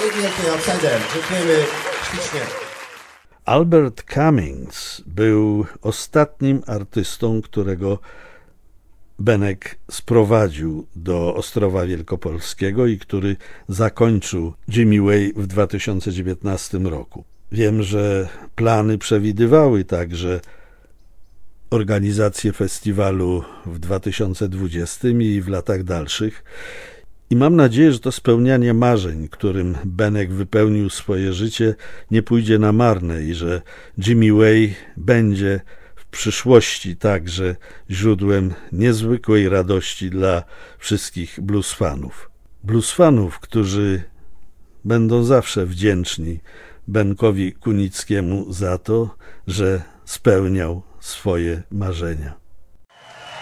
wielkie Upside Down. Dziękujemy ślicznie. Albert Cummings był ostatnim artystą, którego Benek sprowadził do Ostrowa Wielkopolskiego i który zakończył Jimmy Way w 2019 roku. Wiem, że plany przewidywały także organizację festiwalu w 2020 i w latach dalszych. I mam nadzieję, że to spełnianie marzeń, którym Benek wypełnił swoje życie, nie pójdzie na marne i że Jimmy Way będzie w przyszłości także źródłem niezwykłej radości dla wszystkich bluesfanów. Bluesfanów, którzy będą zawsze wdzięczni Benkowi Kunickiemu za to, że spełniał swoje marzenia.